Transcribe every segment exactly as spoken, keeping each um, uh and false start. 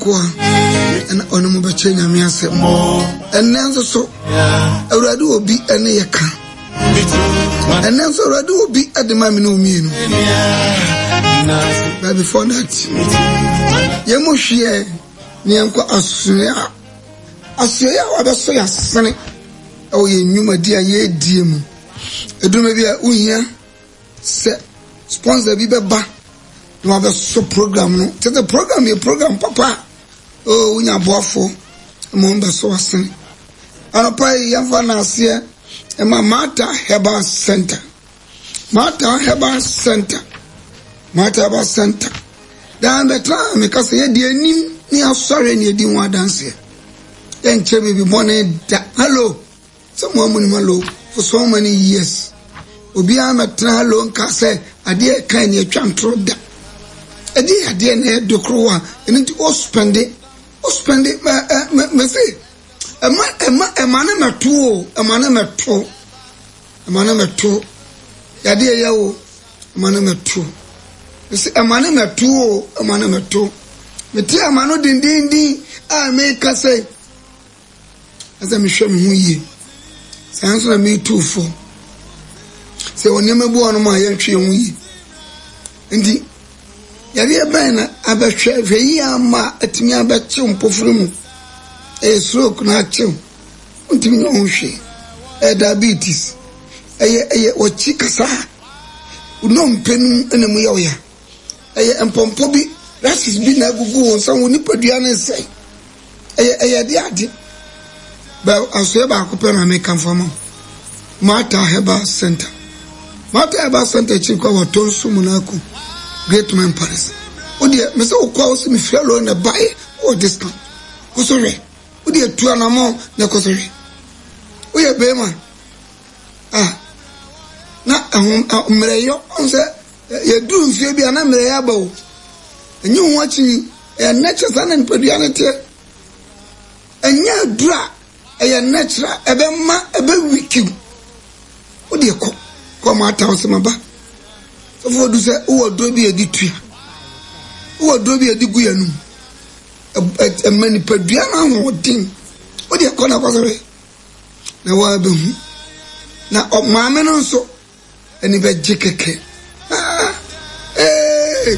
kwa and onumu beche nyame asem enenso so awurade obi ene yeka enenso awurade obi adema me no mienu but before that yemo hwe ne enko asoya asoya wabeso ya sene o ye nyuma dia ye die mu eduma bia uhia se sponsor bi beba no abeso program no te the program ye program papa oh unya boafo mo mbeso asene anopa yamfa na ase e ma Mata Herbal Center Mata Herbal Center Mata Herbal Center dan betra me kase ye die nim ni asore ni edi wa dance en chebe bi money da hello someone money malo for so many years obi ametra hello nka se ade kan ni atwantro da ade ade na edokrowa enti o spend it o spend it me say ema ema ema na meto ema na meto ema na meto yade yawo ema na meto se ema na meto ema na meto meti ema no dindindi a me ka say asa me hwe me hu yi sanso na me two four se woni mebu onu ma ye hwe hu yi ndi yade ben na abehwe hwe yi ama atimi abeche mpofuru mu e stroke na achew untimi no hwe e diabetes eye eye ochi kasa uno mpenu enemu ya oya eye empompo bi rasis bi na gugu won san woni padua na sei eye eye de ade ba aso ba akopɛ na make am Mata Herbal Center Mata Herbal Center chi kwa watonsu munako Great Man Paris odi me se okwa o se me fialo na buy or discount kusore odi atu anamo na kusore oye be man ah na ahum mreyo onse ye du nfie bia na mreyo abawo enyi ho achi e nature sana npadua ne te enya dura e natural ebe ma ebe wiki odi ekọ ko ma ta onse maba so for do say o do bi edi tua o do bi edi gu yanu e mani padua na ho din odi ekọ na kwasere na wa be hu na o ma me no so eni be jikeke ah eh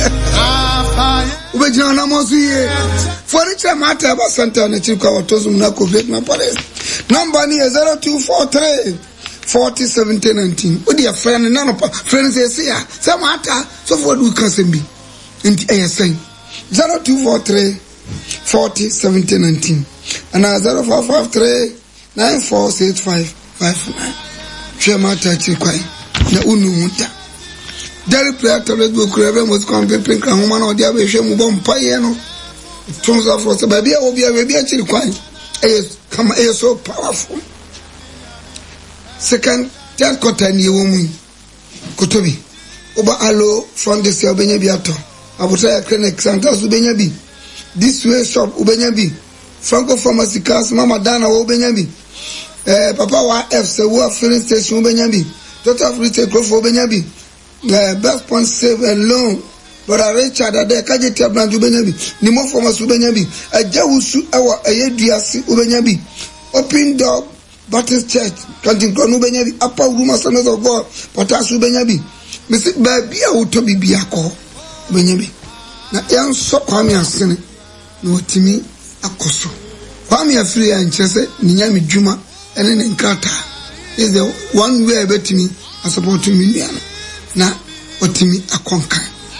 ube jina na mozu ye furniture Mata Herbal Center na chikwa watozu mnako Great Man Paris number ni zero two four three forty seventy nineteen odi a friend na no friend say say say Mata so for do kan sembi nti eh say zero two four three forty seventy nineteen and zero four five three nine four six five five nine share Mata chikwa na unu muta Dari prayer to let go crave must come pink and woman or the other shame bomb payano. Turns out for the baby will be a baby actually quite come a so powerful. Second, that cotton you woman Kotobi. Oba alo from the Albania Biato. I would say a clinic Santos Ubenyabi. This way shop Ubenyabi. Franco Pharmacy Cars, Mama Dana Ubenyabi. Eh, Papa wa F Sewa filling station Ubenyabi. Total free take for Ubenyabi. The best point save and loan, but I Richard at the Kajita Brand Ubenyabi, Nimo from us Ubenyabi, a Jawusu our Ayediasi Ubenyabi, Open Door, Baptist Church, Canting Ubenyabi, Upper Rumors and of God, Patas Ubenyabi, Mister Baby, I would to be Biako Ubenyabi. Now, young so Kwame Asene, no Timmy Akoso. Kwame a free and Chese, Ninyami Juma, and then in Kata is the one way about me, I support to me. Na otimi akonka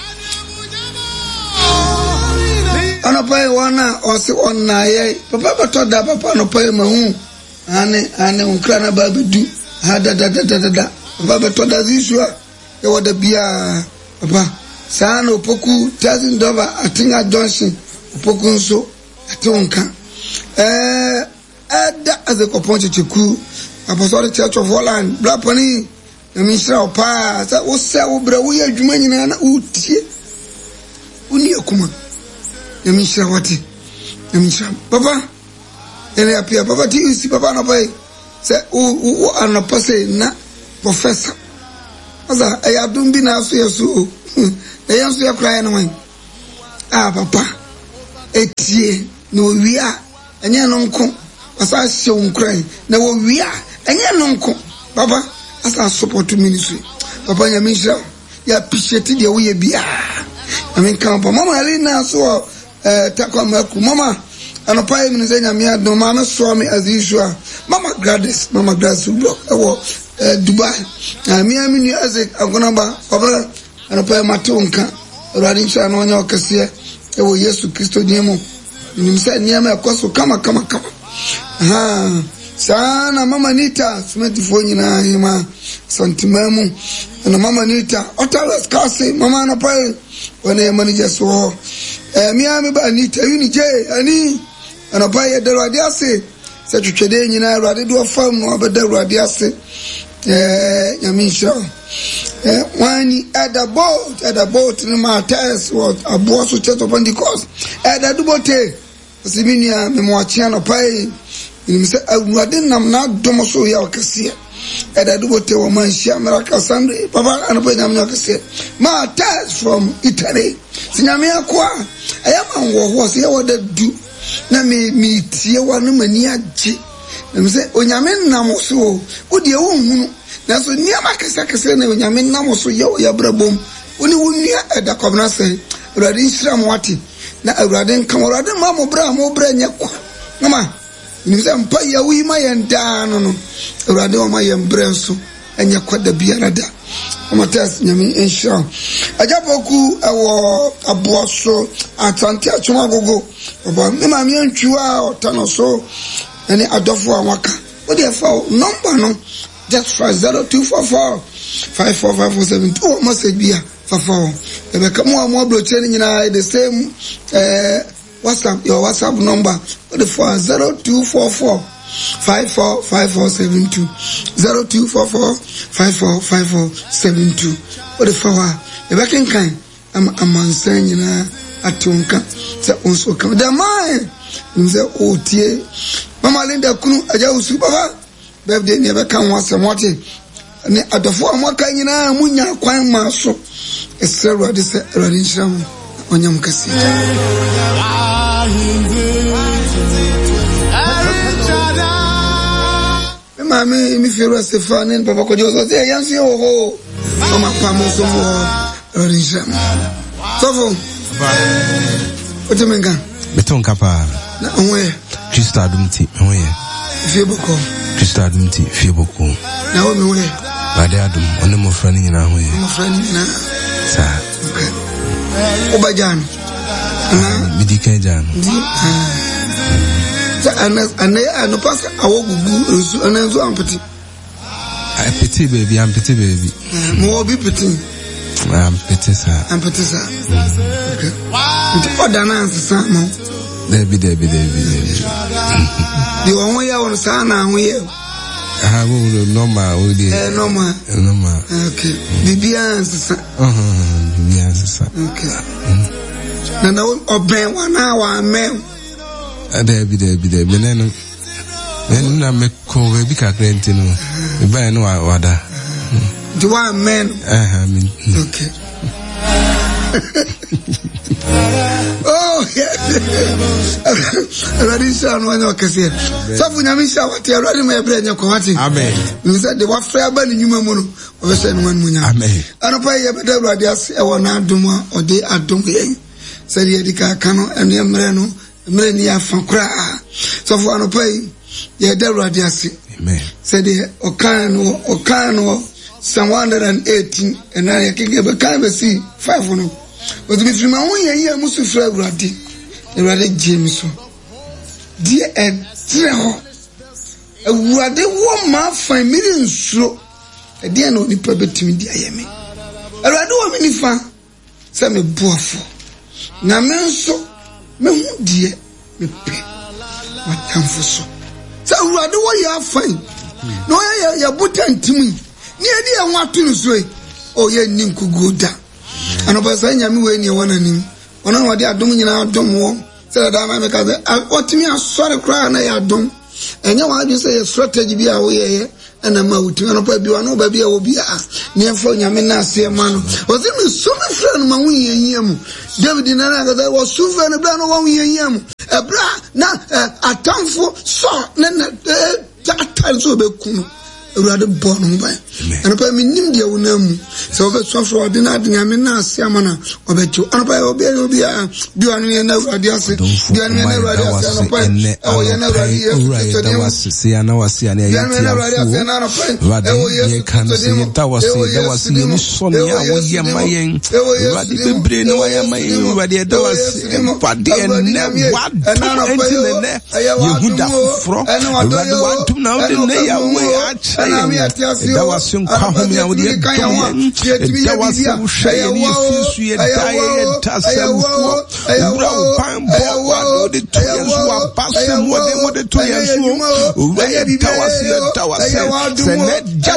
anopai wana osi onna ye papa bato da papa anopai mahu ane ane unkra na ba bedu ha da da da da da papa bato da zisua e woda bia papa sana opoku thousand dollar atinga Johnson opoku nso atonka eh ada azekopon checheku Apostolic Church of Holland blaponi na misra opa sa wo se wo bra wo ya adwuma nyina na utie uni akuma na misra wati na misra papa ene apia papa ti usi papa na pai se o anapa se na professor asa aya dumbi na so yeso e yanso ya kra ya na wan ah papa etie no wia enye no nko asa hye nkran na wo wia enye no nko baba asa support ministry papa nya misha ya appreciate de wo ye bia I mean come mama Elena so eh takwa maku mama anopa emi nze nya me adom mama so me as usual mama Gladys mama Gladys block ewo Dubai na me ami ni ase agonaba obra anopa matonka Awurade ncha na onye okese ewo Yesu Kristo diemo nimsa niama yakoso kama kama kama ha sana mama Nita simetifo nyina hima santimamu na mama Nita otalas kasi mama na pale wana manager so eh miami ba Nita yuni je ani ana pale de Awurade ase se twetwede nyina Awurade do fam no abeda Awurade ase eh nyamisha eh wani at the boat at the boat in my test what abo so church of Pentecost at the dubote siminia me mo achia no pai ni se Awurade nam na dom so ya okese at the dubote wo man shia miracle Sunday papa anopa nyam nya okese ma test from Italy sinyame akwa ayama wo ho se wo da du na me me tie wa no mani agi na se onyame nam so wo de wo hunu na so niama kese kese na onyame nam so ye ya brabom woni wonua eda kobna se Awurade nhira mo wati na Awurade nka Awurade ma mo bra mo bra nya kwa mama ni se mpa ya wi ma yenda no no Awurade o ma yembra so anya kwa da biara da mama tes nyame nhira ajaboku ewo aboso atante atuma gogo baba me ma me ntwa otano so ene adofo awaka wo de fa number no just for zero two four four five four five four seven two message bia for four ebe kamo amo bloche ni nyina the same eh WhatsApp your WhatsApp number the for zero two four four five four five four seven two zero two four four five four five four seven two what the for ebe ken kan am amansan nyina atonka se onso kam da mai nze otie mama Linda kunu aja usu baba birthday ni ebe kan wase mote ni adofo amaka nyina munya kwan maso esero de se Awurade nhyira onyam kase mama mi fero Stefan papa ko joso se yansi ho mama pamo so mo Awurade nhyira sofo otemenga beton kapa na onwe Kristo adumti onwe fieboko Kristo adumti fieboko na wo me onwe bade adum one mo frani nyina ho ye mo frani na sa okay obajan na midike jan sa ana ana ana pasa awogugu rusu ana nzo ampeti apeti baby ampeti baby mo bi peti ampeti sa ampeti sa okay nti odana sa mo Debi debi debi debi. Di wonwo ya won sa na ho ye. Ah wo normal wo di. Eh normal. Normal. Okay. Bibia sisa. Uh bibia sisa. Okay. Na na oben wa na wa men. Debi debi debi na no. En na me ko we bi ka krenti no. E ba no wada. Di wa men. Eh I mean. Okay. Oh yeah. Already saw no one okase. So fu nyame sha wate already my brain nyako wate. Amen. You said the wa fra ba ni nyuma mu no. O say no one munya. Amen. Anopa ye beda already ase e wona adom a ode adom ye. Say ye dika ka no ene mre no, mre ni afa kra. So fu anopa ye da already ase. Amen. Say the okan no okan no Psalm one hundred eighteen and I can give a kind of see five no. But if you my own year must fly Awurade. Awurade James. Dear Ed Treho. Awurade wo ma fan million so. E dia no ni probetimi dia yemi. Awurade wo me nifa. Se me boafo. Na me nso me hu die me pe. Watamfo so. Se Awurade wo ya fan. No ya ya butantimi. Ni edi e nwatu nso e. O ye nim kugoda. Anobasa nyame we ni wona nim. Ona wode adom nyina adom wo. Se da ma me ka se otimi asore kra na ya adom. Enya wa adu se strategy bi a wo ye ye. ana ma wuti ana pa bi wa no ba bi e wo bi a ne fo nyame na ase ma no o se me so me fra no ma hu yeyia mu David na na ga wo so fra no bra no wo yeyia mu e bra na atamfo so na na atal so be kunu Urade born by and by me nim dia wonam so be so for de na de nyame na ase amana obetu and by obi obi a bi anu ye na urade ase bi anu ye na urade ase no pa o ye na urade ye da wase se ana wase ana ye ti afu urade ye kan se ye da wase da wase ye ni so ne a wo ye mayen urade bebre ne wa ye mayen urade da wase empade ne wa enti ne ye huda fro urade wa tum na o de ne ya we a that was some Kahumia with the Kayan, that was some Shay, Fusi, and Diane Tassel, Bambo, the two years who are passing what they wanted to years, where Tawasi, Tawasi,